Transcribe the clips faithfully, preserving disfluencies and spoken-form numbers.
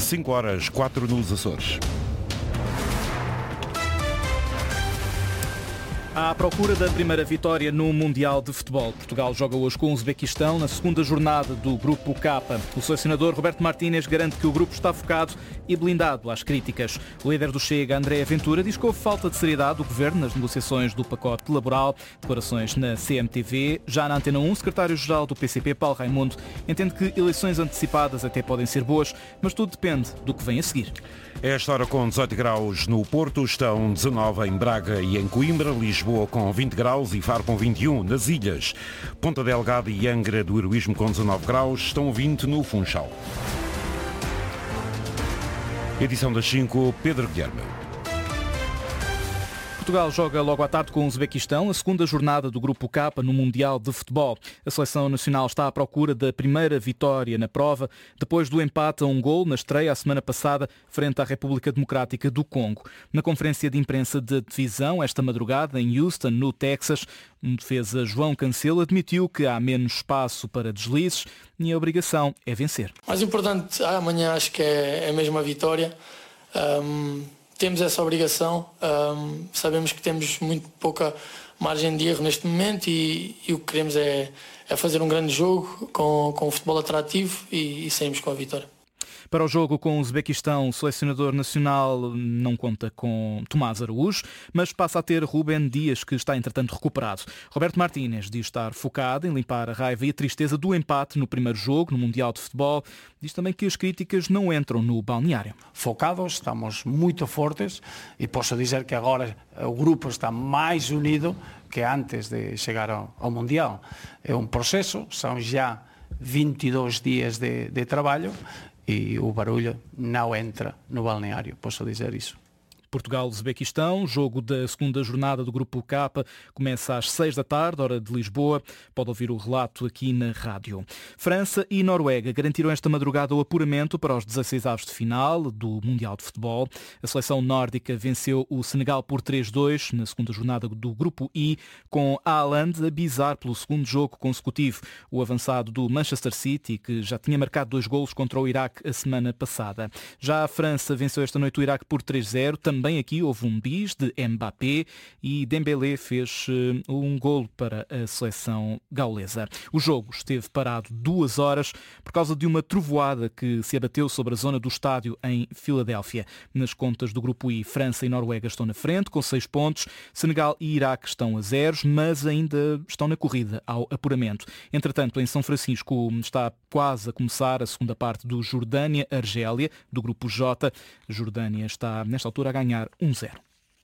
cinco horas, quatro nos Açores. À procura da primeira vitória no Mundial de Futebol. Portugal joga hoje com o Uzbequistão na segunda jornada do Grupo K. O selecionador Roberto Martínez garante que o grupo está focado e blindado às críticas. O líder do Chega, André Ventura, diz que houve falta de seriedade do governo nas negociações do pacote laboral. Declarações na C M T V. Já na Antena um, o secretário-geral do P C P, Paulo Raimundo, entende que eleições antecipadas até podem ser boas, mas tudo depende do que vem a seguir. Esta hora com dezoito graus no Porto, estão dezanove em Braga e em Coimbra, Lisboa com vinte graus e Faro com vinte e um. Nas ilhas, Ponta Delgada e Angra do Heroísmo com dezanove graus, estão vinte no Funchal. Edição das cinco, Pedro Guilherme. Portugal joga logo à tarde com o Uzbequistão, a segunda jornada do Grupo K no Mundial de Futebol. A seleção nacional está à procura da primeira vitória na prova, depois do empate a um gol na estreia a semana passada, frente à República Democrática do Congo. Na conferência de imprensa de divisão, esta madrugada, em Houston, no Texas, um defesa, João Cancelo, admitiu que há menos espaço para deslizes e a obrigação é vencer. Mais importante amanhã acho que é, é mesmo a vitória. Um... Temos essa obrigação, um, sabemos que temos muito pouca margem de erro neste momento e, e o que queremos é, é fazer um grande jogo com, com um futebol atrativo e, e sairmos com a vitória. Para o jogo com o Uzbequistão, o selecionador nacional não conta com Tomás Araújo, mas passa a ter Rubén Dias, que está entretanto recuperado. Roberto Martínez diz estar focado em limpar a raiva e a tristeza do empate no primeiro jogo, no Mundial de Futebol. Diz também que as críticas não entram no balneário. Focados, estamos muito fortes e posso dizer que agora o grupo está mais unido que antes de chegar ao, ao Mundial. É um processo, são já vinte e dois dias de, de trabalho e o barulho não entra no balneário, posso dizer isso. Portugal-Uzbequistão, jogo da segunda jornada do Grupo K, começa às seis da tarde, hora de Lisboa. Pode ouvir o relato aqui na rádio. França e Noruega garantiram esta madrugada o apuramento para os dezasseis avos de final do Mundial de Futebol. A seleção nórdica venceu o Senegal por três a dois na segunda jornada do Grupo I, com Haaland a bizar pelo segundo jogo consecutivo. O avançado do Manchester City, que já tinha marcado dois golos contra o Iraque a semana passada. Já a França venceu esta noite o Iraque por três a zero. Também Também aqui houve um bis de Mbappé e Dembélé fez uh, um golo para a seleção gaulesa. O jogo esteve parado duas horas por causa de uma trovoada que se abateu sobre a zona do estádio em Filadélfia. Nas contas do Grupo I, França e Noruega estão na frente com seis pontos. Senegal e Iraque estão a zeros, mas ainda estão na corrida ao apuramento. Entretanto, em São Francisco está quase a começar a segunda parte do Jordânia-Argélia, do Grupo J. A Jordânia está, nesta altura, a ganhar um a zero.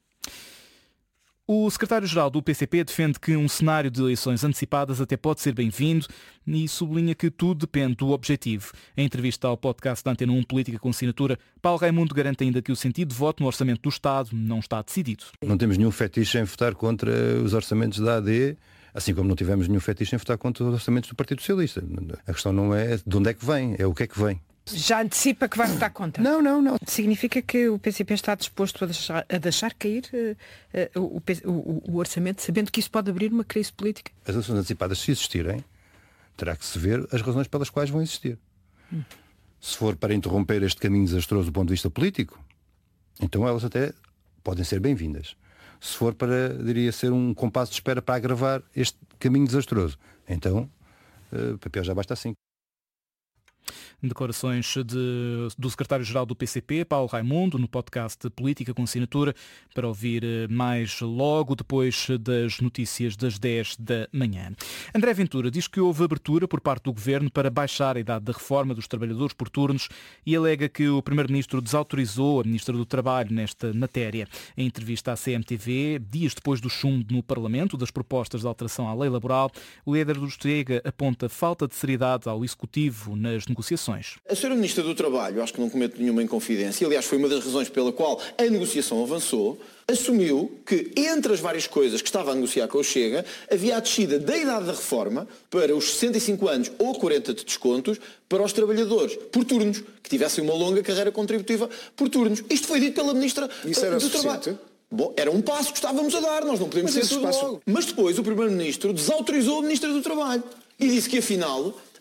O secretário-geral do P C P defende que um cenário de eleições antecipadas até pode ser bem-vindo e sublinha que tudo depende do objetivo. Em entrevista ao podcast da Antena um Política com Assinatura, Paulo Raimundo garante ainda que o sentido de voto no orçamento do Estado não está decidido. Não temos nenhum fetiche em votar contra os orçamentos da A D, assim como não tivemos nenhum fetiche em votar contra os orçamentos do Partido Socialista. A questão não é de onde é que vem, é o que é que vem. Já antecipa que vai votar contra? Não, não, não. Significa que o P C P está disposto a deixar, a deixar cair uh, uh, o, o, o orçamento, sabendo que isso pode abrir uma crise política? As eleições antecipadas, se existirem, terá que se ver as razões pelas quais vão existir. Hum. Se for para interromper este caminho desastroso do ponto de vista político, então elas até podem ser bem-vindas. Se for para, diria, ser um compasso de espera para agravar este caminho desastroso, então uh, o papel já basta assim. Declarações de, do secretário-geral do P C P, Paulo Raimundo, no podcast de Política com Assinatura, para ouvir mais logo depois das notícias das dez da manhã. André Ventura diz que houve abertura por parte do Governo para baixar a idade da reforma dos trabalhadores por turnos e alega que o Primeiro-Ministro desautorizou a Ministra do Trabalho nesta matéria. Em entrevista à C M T V, dias depois do chumbo no Parlamento das propostas de alteração à lei laboral, o líder do Chega aponta falta de seriedade ao Executivo nas negociações. A senhora Ministra do Trabalho, acho que não cometo nenhuma inconfidência, aliás foi uma das razões pela qual a negociação avançou, assumiu que entre as várias coisas que estava a negociar com o Chega, havia a descida da idade da reforma para os sessenta e cinco anos ou quarenta de descontos para os trabalhadores por turnos, que tivessem uma longa carreira contributiva por turnos. Isto foi dito pela Ministra Isso era do suficiente? Trabalho. Bom, era um passo que estávamos a dar, nós não podemos Mas ser tudo espaço... logo. Mas depois o Primeiro-Ministro desautorizou a Ministra do Trabalho e disse que afinal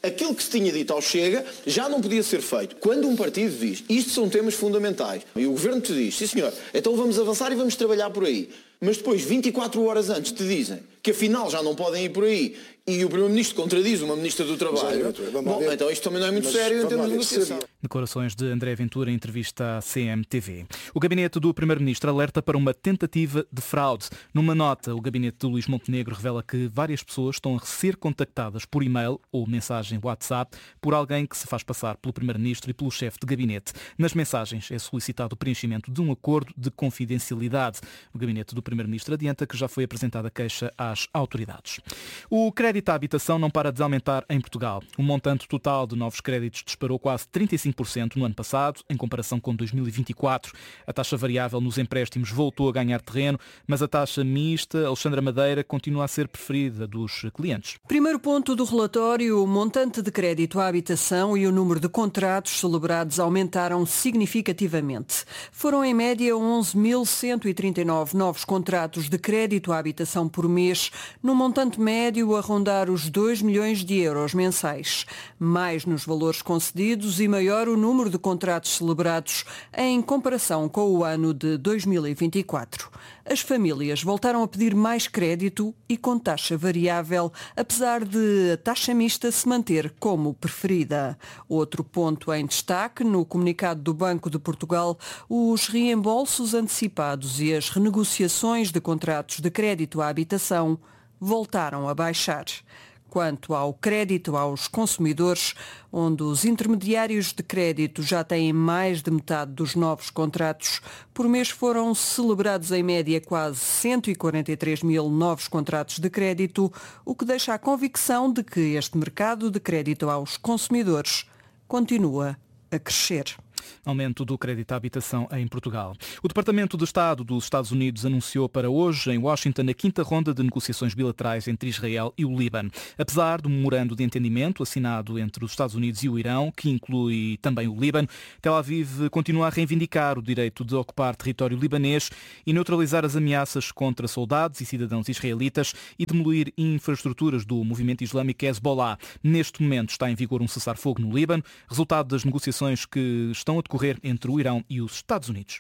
aquilo que se tinha dito ao Chega já não podia ser feito. Quando um partido diz, isto são temas fundamentais, e o Governo te diz, sim senhor, então vamos avançar e vamos trabalhar por aí, mas depois, vinte e quatro horas antes, te dizem que afinal já não podem ir por aí, e o Primeiro-Ministro contradiz uma Ministra do Trabalho, bom, então isto também não é muito mas, sério em termos de negociação. Declarações de André Ventura em entrevista à C M T V. O gabinete do Primeiro-Ministro alerta para uma tentativa de fraude. Numa nota, o gabinete de Luís Montenegro revela que várias pessoas estão a ser contactadas por e-mail ou mensagem WhatsApp por alguém que se faz passar pelo Primeiro-Ministro e pelo chefe de gabinete. Nas mensagens é solicitado o preenchimento de um acordo de confidencialidade. O gabinete do Primeiro-Ministro adianta que já foi apresentada queixa às autoridades. O crédito à habitação não para de aumentar em Portugal. O montante total de novos créditos disparou quase trinta e cinco por cento no ano passado, em comparação com dois mil e vinte e quatro. A taxa variável nos empréstimos voltou a ganhar terreno, mas a taxa mista, Alexandra Madeira, continua a ser preferida dos clientes. Primeiro ponto do relatório, o montante de crédito à habitação e o número de contratos celebrados aumentaram significativamente. Foram em média onze mil cento e trinta e nove novos contratos de crédito à habitação por mês, num montante médio a rondar os dois milhões de euros mensais. Mais nos valores concedidos e maior o número de contratos celebrados em comparação com o ano de dois mil e vinte e quatro. As famílias voltaram a pedir mais crédito e com taxa variável, apesar de a taxa mista se manter como preferida. Outro ponto em destaque no comunicado do Banco de Portugal, os reembolsos antecipados e as renegociações de contratos de crédito à habitação voltaram a baixar. Quanto ao crédito aos consumidores, onde os intermediários de crédito já têm mais de metade dos novos contratos, por mês foram celebrados em média quase cento e quarenta e três mil novos contratos de crédito, o que deixa a convicção de que este mercado de crédito aos consumidores continua a crescer. Aumento do crédito à habitação em Portugal. O Departamento de Estado dos Estados Unidos anunciou para hoje, em Washington, a quinta ronda de negociações bilaterais entre Israel e o Líbano. Apesar do memorando de entendimento assinado entre os Estados Unidos e o Irão, que inclui também o Líbano, Tel Aviv continua a reivindicar o direito de ocupar território libanês e neutralizar as ameaças contra soldados e cidadãos israelitas e demolir infraestruturas do movimento islâmico Hezbollah. Neste momento está em vigor um cessar-fogo no Líbano, resultado das negociações que estão a decorrer entre o Irão e os Estados Unidos.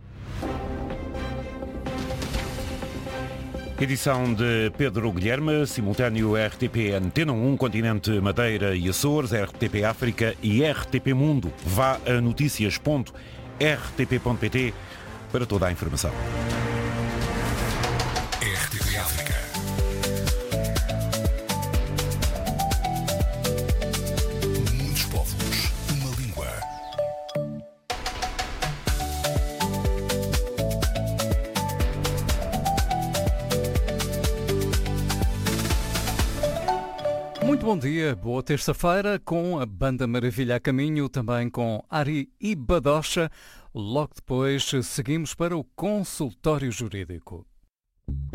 Edição de Pedro Guilherme, simultâneo R T P Antena um, Continente Madeira e Açores, R T P África e R T P Mundo. Vá a notícias ponto r t p ponto p t para toda a informação. R T P África. Muitos povos, uma língua. Muito bom dia, boa terça-feira com a Banda Maravilha a caminho, também com Ari e Badocha. Logo depois seguimos para o consultório jurídico.